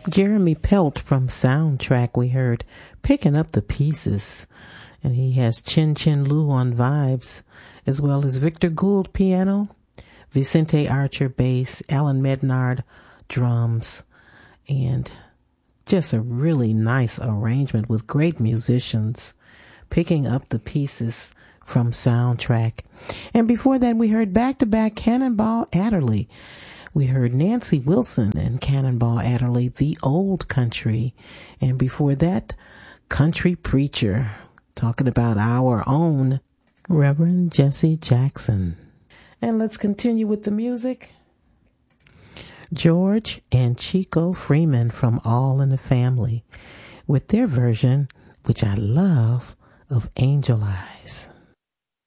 Jeremy Pelt from Soundtrack we heard Picking Up the Pieces. And he has Chin Chin Lou on vibes, as well as Victor Gould piano, Vicente Archer bass, Alan Mednard drums, and just a really nice arrangement with great musicians. Picking Up the Pieces from Soundtrack. And before that, we heard back-to-back Cannonball Adderley. We heard Nancy Wilson and Cannonball Adderley, The Old Country. And before that, Country Preacher, talking about our own Reverend Jesse Jackson. And let's continue with the music. George and Chico Freeman from All in the Family with their version, which I love, of Angel Eyes.